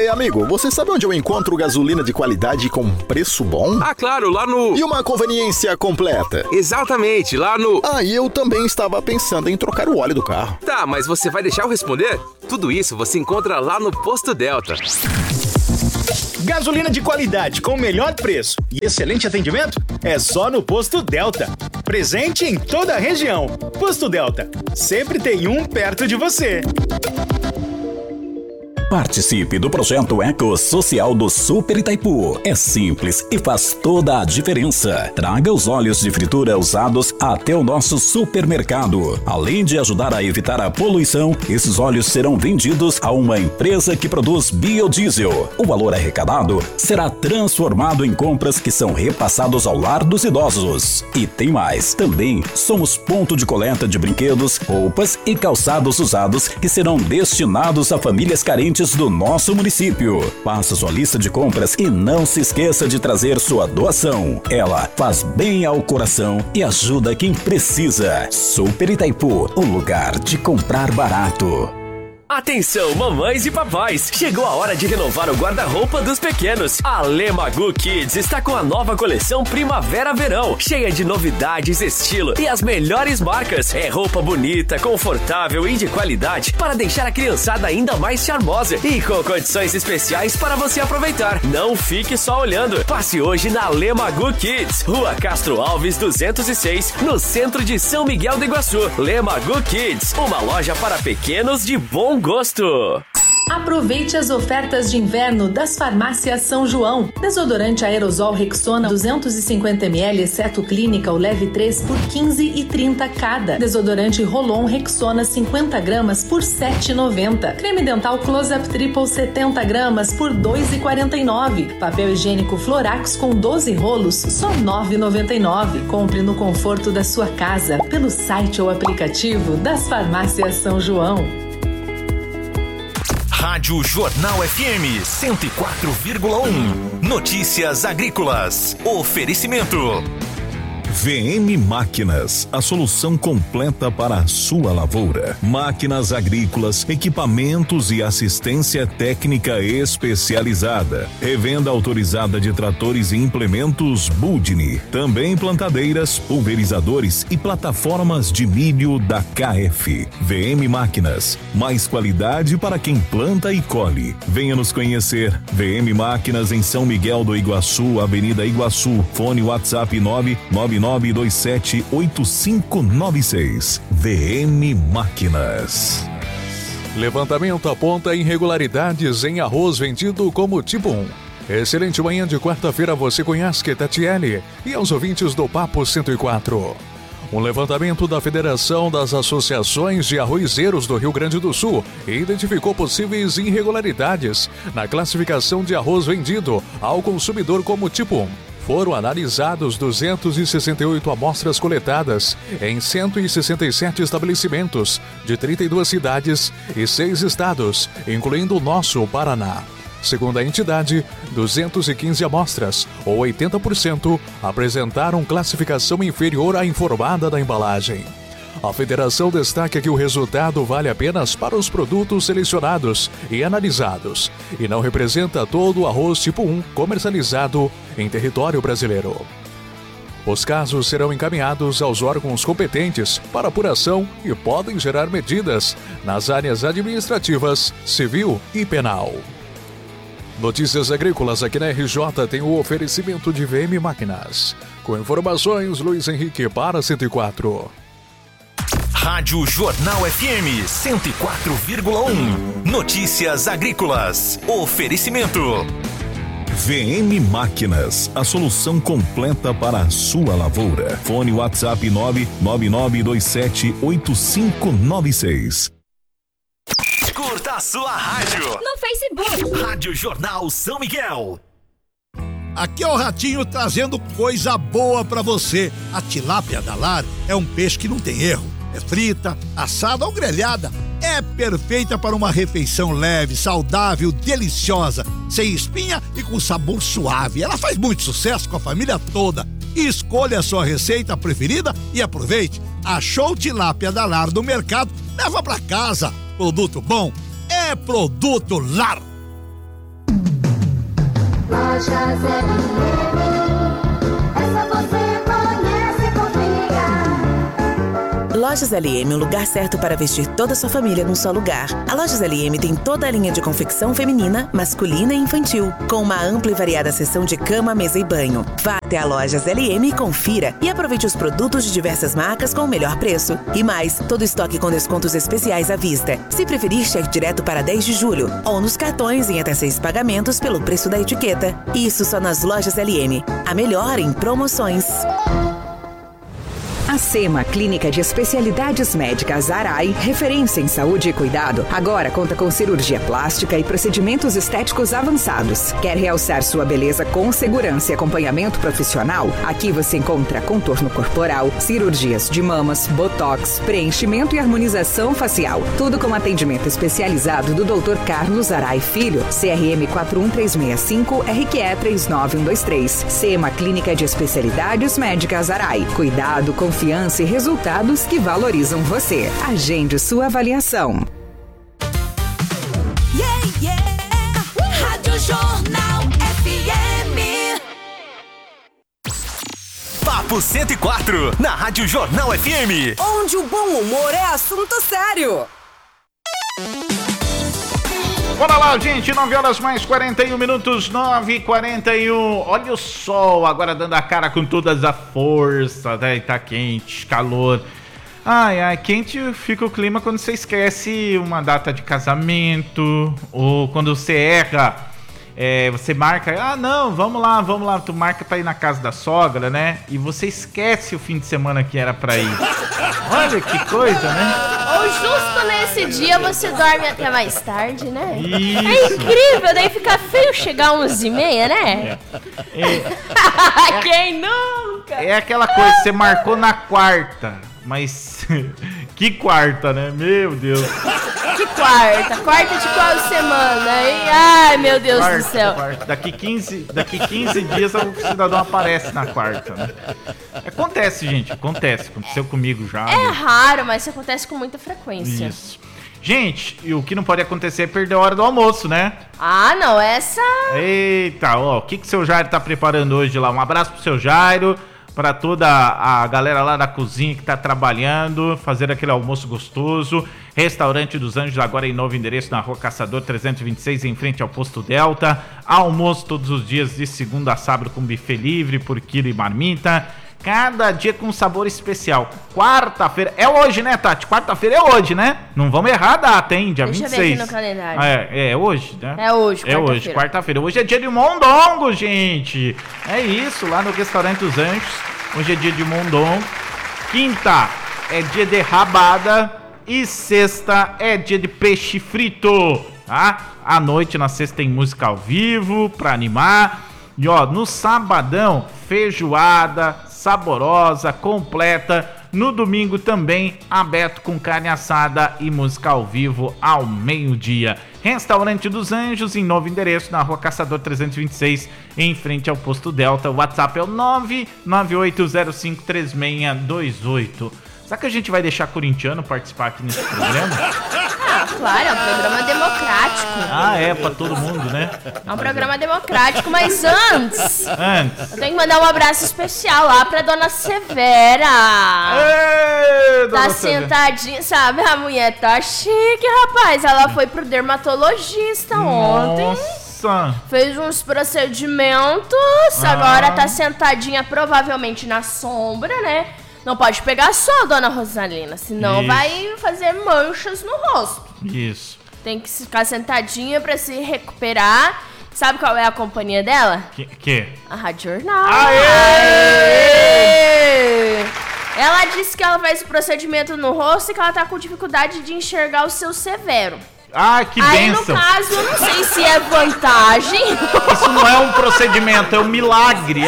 amigo, você sabe onde eu encontro gasolina de qualidade com preço bom? Ah, claro, lá no... E uma conveniência completa. Exatamente, lá no... Ah, e eu também estava pensando em trocar o óleo do carro. Tá, mas você vai deixar eu responder? Tudo isso você encontra lá no Posto Delta. Gasolina de qualidade com o melhor preço e excelente atendimento é só no Posto Delta. Presente em toda a região. Posto Delta, sempre tem um perto de você. Participe do projeto Eco Social do Super Itaipu. É simples e faz toda a diferença. Traga os óleos de fritura usados até o nosso supermercado. Além de ajudar a evitar a poluição, esses óleos serão vendidos a uma empresa que produz biodiesel. O valor arrecadado será transformado em compras que são repassados ao lar dos idosos. E tem mais. Também somos ponto de coleta de brinquedos, roupas e calçados usados que serão destinados a famílias carentes do nosso município. Faça sua lista de compras e não se esqueça de trazer sua doação. Ela faz bem ao coração e ajuda quem precisa. Super Itaipu, o lugar de comprar barato. Atenção, mamães e papais! Chegou a hora de renovar o guarda-roupa dos pequenos. A Lemagu Kids está com a nova coleção Primavera-Verão, cheia de novidades, estilo e as melhores marcas. É roupa bonita, confortável e de qualidade para deixar a criançada ainda mais charmosa e com condições especiais para você aproveitar. Não fique só olhando. Passe hoje na Lemagu Kids, Rua Castro Alves 206, no centro de São Miguel do Iguaçu. Lemagu Kids, uma loja para pequenos de bom gosto. Aproveite as ofertas de inverno das farmácias São João. Desodorante aerosol Rexona 250 ml, exceto clínica ou leve 3 por 15,30 cada. Desodorante Rolon Rexona 50 gramas por 7,90. Creme dental Close-Up Triple 70 gramas por 2,49. Papel higiênico Florax com 12 rolos, só 9,99. Compre no conforto da sua casa, pelo site ou aplicativo das farmácias São João. Rádio Jornal FM 104,1. Notícias agrícolas. Oferecimento. VM Máquinas, a solução completa para a sua lavoura. Máquinas agrícolas, equipamentos e assistência técnica especializada. Revenda autorizada de tratores e implementos Budni. Também plantadeiras, pulverizadores e plataformas de milho da KF. VM Máquinas, mais qualidade para quem planta e colhe. Venha nos conhecer. VM Máquinas em São Miguel do Iguaçu, Avenida Iguaçu. Fone WhatsApp 999278596. VM Máquinas. Levantamento aponta irregularidades em arroz vendido como tipo 1. Excelente manhã de quarta-feira, você conhece Tatiele e aos ouvintes do Papo 104. Um levantamento da Federação das Associações de Arrozeiros do Rio Grande do Sul identificou possíveis irregularidades na classificação de arroz vendido ao consumidor como tipo 1. Foram analisados 268 amostras coletadas em 167 estabelecimentos de 32 cidades e 6 estados, incluindo o nosso Paraná. Segundo a entidade, 215 amostras, ou 80%, apresentaram classificação inferior à informada da embalagem. A federação destaca que o resultado vale apenas para os produtos selecionados e analisados, e não representa todo o arroz tipo 1 comercializado em território brasileiro. Os casos serão encaminhados aos órgãos competentes para apuração e podem gerar medidas nas áreas administrativas, civil e penal. Notícias agrícolas aqui na RJ tem o oferecimento de VM Máquinas. Com informações, Luiz Henrique para 104. Rádio Jornal FM 104,1. Notícias agrícolas. Oferecimento. VM Máquinas, a solução completa para a sua lavoura. Fone WhatsApp 999278596. Curta a sua rádio no Facebook. Rádio Jornal São Miguel. Aqui é o Ratinho trazendo coisa boa pra você. A tilápia da Lar é um peixe que não tem erro. É frita, assada ou grelhada. É perfeita para uma refeição leve, saudável, deliciosa, sem espinha e com sabor suave. Ela faz muito sucesso com a família toda. Escolha a sua receita preferida e aproveite. Achou tilápia da Lar no mercado? Leva pra casa. Produto bom é Produto Lar. Lojas LM, essa você conhece, confia. Lojas LM, um lugar certo para vestir toda a sua família num só lugar. A Lojas LM tem toda a linha de confecção feminina, masculina e infantil, com uma ampla e variada seção de cama, mesa e banho. Vá até a Lojas LM e confira e aproveite os produtos de diversas marcas com o melhor preço. E mais, todo estoque com descontos especiais à vista. Se preferir, cheque direto para 10 de julho ou nos cartões em até 6 pagamentos pelo preço da etiqueta. Isso só nas Lojas LM. A melhor em promoções. A SEMA, Clínica de Especialidades Médicas Arai, referência em saúde e cuidado, agora conta com cirurgia plástica e procedimentos estéticos avançados. Quer realçar sua beleza com segurança e acompanhamento profissional? Aqui você encontra contorno corporal, cirurgias de mamas, botox, preenchimento e harmonização facial. Tudo com atendimento especializado do Dr. Carlos Arai Filho, CRM 41365, RQE 39123. SEMA, Clínica de Especialidades Médicas Arai. Cuidado, confiança e resultados que valorizam você. Agende sua avaliação. Rádio Jornal FM. Papo 104, na Rádio Jornal FM. Onde o bom humor é assunto sério. Bora lá, gente, 9 horas mais 41 minutos, 9h41. Olha o sol agora dando a cara com toda a força, né? Tá quente, calor. Ai, quente fica o clima quando você esquece uma data de casamento, ou quando você erra, você marca, não, vamos lá, tu marca pra ir na casa da sogra, né? E você esquece o fim de semana que era pra ir. Olha que coisa, né? Ou justo nesse dia você dorme até mais tarde, né? Isso. É incrível, daí fica feio chegar 11h30, né? Quem nunca? É aquela coisa, você marcou na quarta, mas que quarta, né? Meu Deus. Que quarta? Quarta de qual semana, hein? Ai, meu Deus do céu. Quarta. Daqui 15 dias o cidadão aparece na quarta, né? Acontece, gente, aconteceu comigo já. É raro, mas isso acontece com muita frequência. Isso. Gente, e o que não pode acontecer é perder a hora do almoço, né? Ah, não, essa... Eita, o que o seu Jairo tá preparando hoje lá? Um abraço pro seu Jairo, pra toda a galera lá da cozinha que tá trabalhando, fazer aquele almoço gostoso. Restaurante dos Anjos, agora em novo endereço na Rua Caçador 326, em frente ao Posto Delta. Almoço todos os dias de segunda a sábado com buffet livre por quilo e marmita. Cada dia com um sabor especial. Quarta-feira, é hoje, né, Tati? Quarta-feira é hoje, né? Não vamos errar a data, hein? Dia 26. Deixa eu ver aqui no calendário. É hoje, né? É hoje, quarta-feira. Hoje é dia de mondongo, gente. É isso, lá no Restaurante dos Anjos. Hoje é dia de mondongo. Quinta é dia de rabada. E sexta é dia de peixe frito, tá? À noite, na sexta, tem música ao vivo pra animar. E no sabadão, feijoada saborosa, completa. No domingo também, aberto com carne assada e música ao vivo ao meio-dia. Restaurante dos Anjos, em novo endereço, na Rua Caçador 326, em frente ao Posto Delta. O WhatsApp é o 998053628. Será que a gente vai deixar corintiano participar aqui nesse programa? Claro, é um programa democrático. Pra todo mundo, né? É um programa democrático, mas antes eu tenho que mandar um abraço especial lá pra Dona Severa. Tá sentadinha, sabe? A mulher tá chique, rapaz. Ela foi pro dermatologista ontem. Fez uns procedimentos, agora tá sentadinha provavelmente na sombra, né? Não pode pegar sol, Dona Rosalina, senão vai fazer manchas no rosto. Isso. Tem que ficar sentadinha pra se recuperar. Sabe qual é a companhia dela? Que? A Rádio Jornal. Aê! Ela disse que ela faz o procedimento no rosto e que ela tá com dificuldade de enxergar o seu severo. Que bênção. Aí, no caso, eu não sei se é vantagem. Isso não é um procedimento, é um milagre,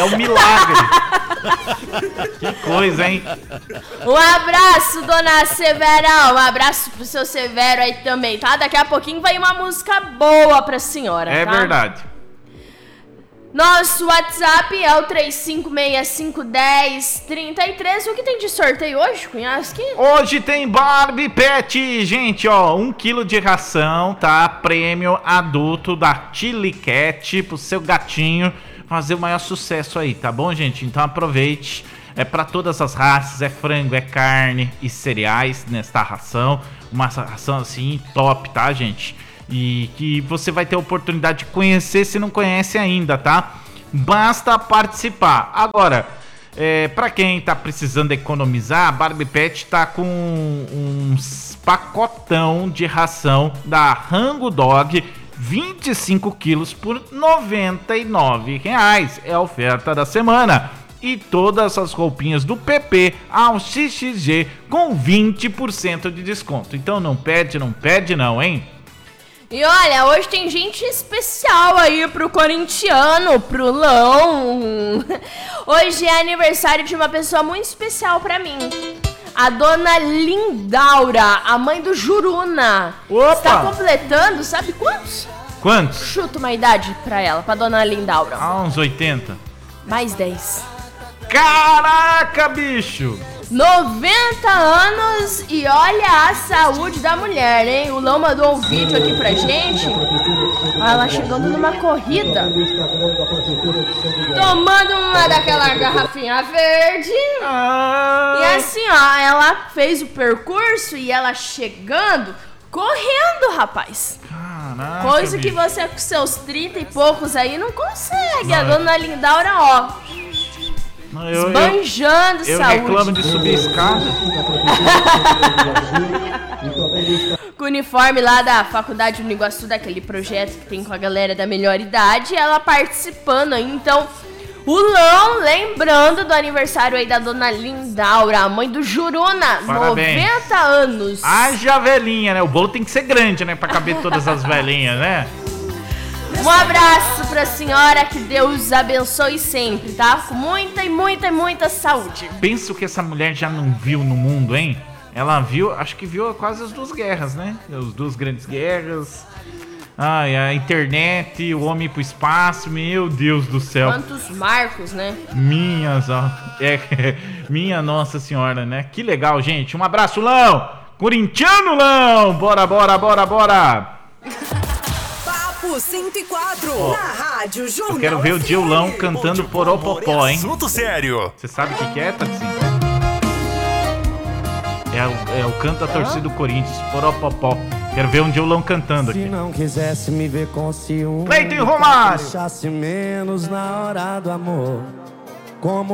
Que coisa, hein? Um abraço, Dona Severa. Um abraço pro seu Severo aí também, tá? Daqui a pouquinho vai uma música boa pra senhora, tá? É verdade. Nosso WhatsApp é o 35651033. O que tem de sorteio hoje, Cunhasque? Hoje tem Barbie Pet, gente, ó, 1 kg de ração, tá? Prêmio adulto da Chili Cat pro seu gatinho fazer o maior sucesso aí, tá bom, gente? Então aproveite. É para todas as raças, é frango, é carne e cereais nesta ração. Uma ração assim top, tá, gente? E que você vai ter a oportunidade de conhecer se não conhece ainda, tá? Basta participar. Agora, para quem tá precisando economizar, a Barbie Pet tá com uns pacotão de ração da Rango Dog, 25 quilos por R$ 99,00. É a oferta da semana. E todas as roupinhas do PP ao XXG com 20% de desconto. Então não perde não, hein? E olha, hoje tem gente especial aí pro corintiano, pro Lão. Hoje é aniversário de uma pessoa muito especial pra mim. A dona Lindaura, a mãe do Juruna. Opa! Está completando, sabe quantos? Quantos? Chuta uma idade pra ela, pra dona Lindaura. Uns 80. Mais 10. Caraca, bicho! 90 anos e olha a saúde da mulher, hein? O Lão mandou um vídeo aqui pra gente. Ela chegando numa corrida, tomando uma daquela garrafinha verde. E assim, ó, ela fez o percurso e ela chegando, correndo, rapaz. Caraca, coisa que bicho. você com seus 30 e poucos aí não consegue. A dona Lindaura, ó, esbanjando eu saúde. reclamo de subir a escada. Com o uniforme lá da Faculdade Uniguaçu, daquele projeto que tem com a galera da melhor idade, ela participando aí. Então, o Lão lembrando do aniversário aí da dona Lindaura, a mãe do Juruna. Parabéns. 90 anos. Haja velhinha, né? O bolo tem que ser grande, né? Pra caber todas as velhinhas, né? Um abraço pra senhora, que Deus abençoe sempre, tá? Com muita e muita e muita saúde. Penso que essa mulher já não viu no mundo, hein? Ela viu, acho que viu quase as duas guerras, né? As duas grandes guerras. Ai, a internet, o homem pro espaço, meu Deus do céu. Quantos marcos, né? Minha Nossa Senhora, né? Que legal, gente. Um abraço, Lão! Corintiano, Lão! Bora! Papo 104, Ó, na Rádio Jornal. Eu quero ver o dia o Lão cantando Poropopó, hein? Assunto sério. Você sabe o que é, Tatsinho? É o canto da torcida do Corinthians, Poropopó. Quero ver um dia o Lão cantando aqui. Se não quisesse me ver com ciúme, Cleiton e Romário. deixasse menos na hora do amor. Como